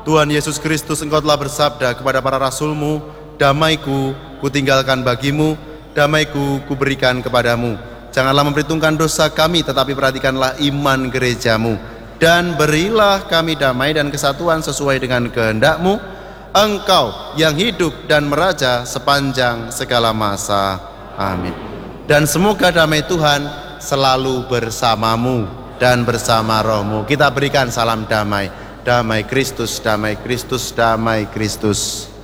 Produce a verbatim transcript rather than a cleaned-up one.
Tuhan Yesus Kristus, Engkau telah bersabda kepada para rasul-Mu, damaiku kutinggalkan bagimu, damaiku kuberikan kepadamu. Janganlah memperhitungkan dosa kami, tetapi perhatikanlah iman gerejamu. Dan berilah kami damai dan kesatuan sesuai dengan kehendak-Mu, Engkau yang hidup dan meraja sepanjang segala masa. Amin. Dan semoga damai Tuhan selalu bersamamu dan bersama rohmu. Kita berikan salam damai. Damai Kristus, damai Kristus, damai Kristus.